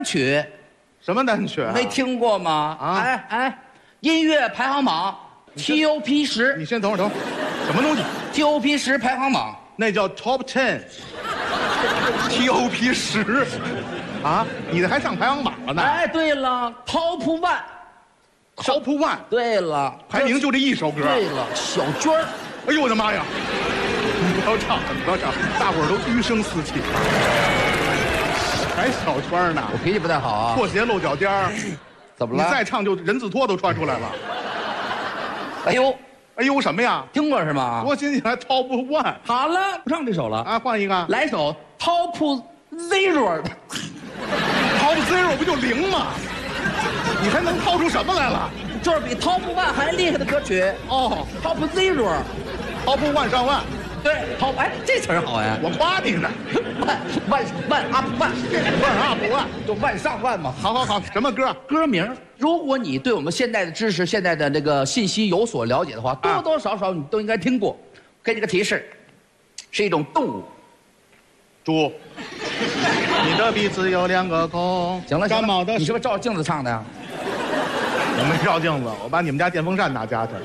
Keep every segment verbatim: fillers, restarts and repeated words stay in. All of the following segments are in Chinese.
曲， 什么单曲啊？ 没听过吗？ 啊哎哎，音乐排行榜 T O P 十你先等会儿，等会儿，什么东西？ ，T O P 十排行榜。 那叫 Top Ten，T O P 十，啊，你的还上排行榜了呢哎，对了，Top One， ？Top One， 对了， 排名就这一首歌。 对了，小娟儿， 哎呦我的妈呀！你不要唱，你不要唱，大伙儿都嘘声四起。还小圈呢？ 我脾气不太好啊。 破鞋露脚尖儿， 怎么了？ 你再唱就人字拖都穿出来了。 哎呦， 哎呦什么呀？ 听过是吗？ 多新鲜！Top One， 好了，不唱这首了啊，换一个。 来首 Top Zero 的。 Top Zero 不就零吗？你还能掏出什么来了？ 这是比 Top One 还厉害的歌曲哦 ，Top Zero。 ，Top One 上万， 对，Top，哎，这词儿好呀。 我夸你呢。 万万万 up 万， 万 up 万， 就万上万嘛。 好好好，什么歌？ 歌名，如果你对我们现在的知识、现在的这个信息有所了解的话，多多少少你都应该听过。给你个提示，是一种动物。 猪。你的鼻子有两个孔。 行了， 感冒的你是不是照着镜子唱的呀？ 我没照镜子，我把你们家电风扇拿家去了。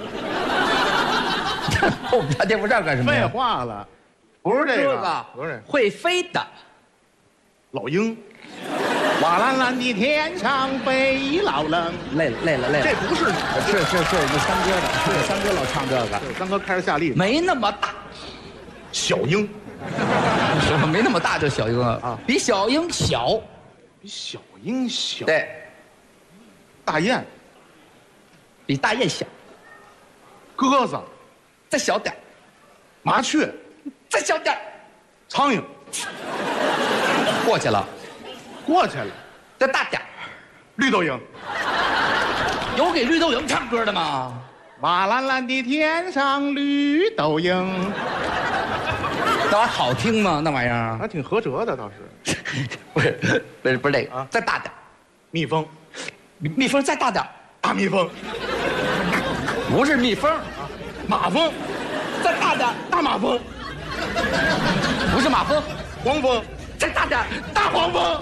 我们家电风扇干什么废呀？ 话了， 不是这个这个， 不是会飞的。 老鹰。瓦蓝蓝的天上飞老冷。 累了，累了，累了。 这不是是是是，那三哥的，是三哥老唱这个， 三哥开着夏利。 没那么大， 小鹰什么没那么大就小鹰啊， 啊比小鹰小。 比小鹰小。 对， 大雁。 比大雁小， 鸽子。 再小点儿， 麻雀。 再小点儿， 苍蝇。 过去了， 过去了。 再大点儿。 绿豆蝇。 有给绿豆蝇唱歌的吗？ 瓦蓝蓝的天上绿豆蝇。 那玩意儿好听吗？那玩意儿还挺合辙的倒是。 不是不是不是这个， 啊再大点儿。 蜜蜂。 蜜蜜蜂再大点儿， 大蜜蜂。 不是蜜蜂， 马蜂。 再大点儿， 大马蜂。 不是马蜂， 黄蜂。 再大点儿， 大黄蜂。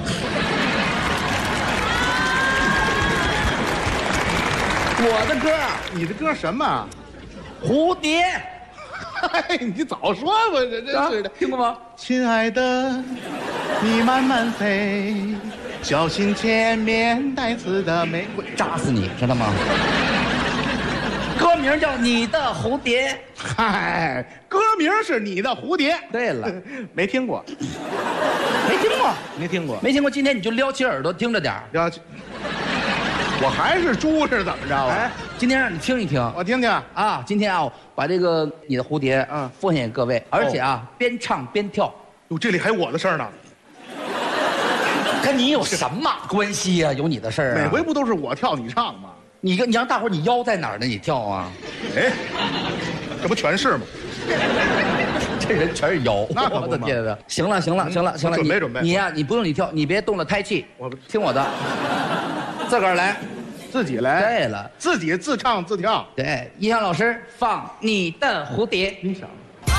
我的歌儿你的歌什么？ 蝴蝶， 哎，你早说吧，这真是的。 听过吗？ 亲爱的，你慢慢飞，小心前面带刺的玫瑰。 扎死你，知道吗？歌名叫《你的蝴蝶》。 嗨，歌名是你的蝴蝶。 对了， 没听过， 没听过， 没听过。 没听过。今天你就撩起耳朵听着点儿。 要去，我还是猪是怎么着啊？ 哎，今天让你听一听我听听。 啊！今天啊，把这个你的蝴蝶嗯奉献给各位，而且啊，边唱边跳， 哟，这里还有我的事儿呢。 跟你有什么关系呀？有你的事儿啊！ 每回不都是我跳你唱吗？ 你跟你让大伙儿，你腰在哪儿呢？你跳啊！ 哎，这不全是吗？ 这人全是腰， 那可不嘛我的天哪！行了行了行了行了，你准备准备你呀，你不用你跳，你别动了胎气， 我听我的，自个儿来。 自己来。 对了， 自己自唱自跳。 对，音响老师放你的蝴蝶。 你想，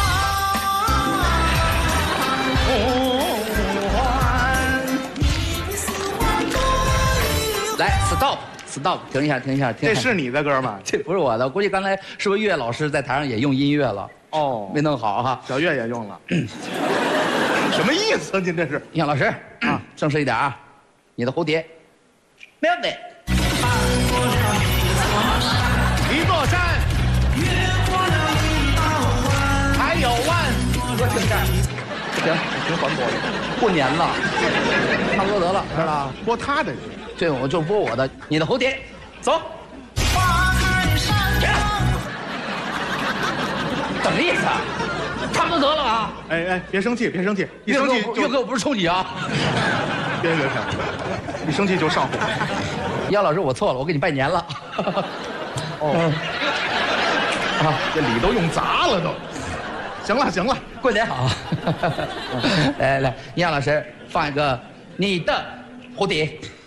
来 ，stop stop，停一下停一下停一下。 这是你的歌吗？ 这不是我的，我估计刚才是不是岳老师在台上也用音乐了？ 哦没弄好哈。 小岳也用了。什么意思啊？您这是？ 音响老师啊，正式一点啊，你的蝴蝶，没问题。 一座山，还有万。 我停这儿，行， 挺环播的。 过年了，差不多得了，知道吧？ 播他的。 这我就播我的，你的蝴蝶，走。怎么意思啊？差不多得了啊！ 哎哎，别生气，别生气，一生气就岳哥，我不是冲你啊！ 别别别，一生气就上火。 杨老师，我错了，我给你拜年了。 哦，啊，这礼都用砸了都。行了行了， 过年好。来来来，杨老师放一个你的蝴蝶。